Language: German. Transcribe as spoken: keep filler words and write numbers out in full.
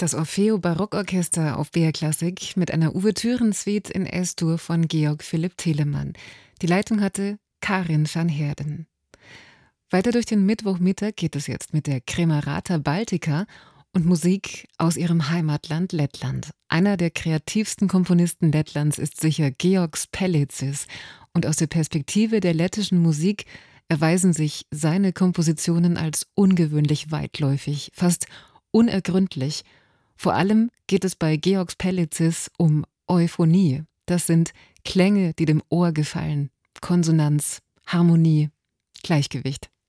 Das Orfeo Barockorchester auf B R Klassik mit einer Ouvertürensuite in Es-Dur von Georg Philipp Telemann. Die Leitung hatte Karin van Heerden. Weiter durch den Mittwochmittag geht es jetzt mit der Kremerata Baltica und Musik aus ihrem Heimatland Lettland. Einer der kreativsten Komponisten Lettlands ist sicher Georgs Pellicis, und aus der Perspektive der lettischen Musik erweisen sich seine Kompositionen als ungewöhnlich weitläufig, fast unergründlich. Vor allem geht es bei Georgs Pellicis um Euphonie. Das sind Klänge, die dem Ohr gefallen. Konsonanz, Harmonie, Gleichgewicht.